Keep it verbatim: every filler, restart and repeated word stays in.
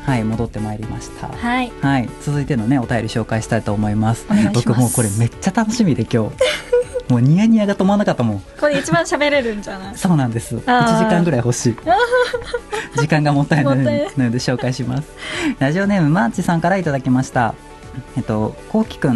はい、戻ってまいりました。 はい、 はい、続いてのねお便り紹介したいと思います。 お願いします。 僕もうこれめっちゃ楽しみで今日もうニヤニヤが止まらなかったもん。 これ一番喋れるんじゃないそうなんです。いちじあーかんぐらい欲しい時間がもったいないのもったいないで紹介します。ラジオネームマーチさんからいただきました。えっとこうきくん